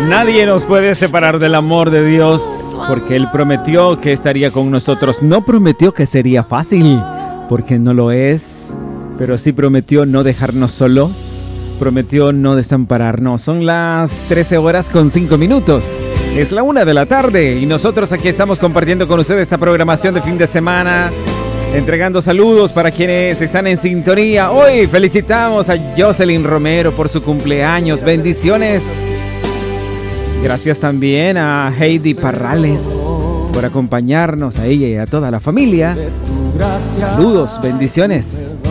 Nadie nos puede separar del amor de Dios, porque Él prometió que estaría con nosotros. No prometió que sería fácil, porque no lo es, pero sí prometió no dejarnos solos, prometió no desampararnos. Son las 13:05. Es la 1 de la tarde y nosotros aquí estamos compartiendo con ustedes esta programación de fin de semana, entregando saludos para quienes están en sintonía. Hoy felicitamos a Jocelyn Romero por su cumpleaños. Bendiciones. Gracias también a Heidi Parrales por acompañarnos, a ella y a toda la familia. Saludos, bendiciones.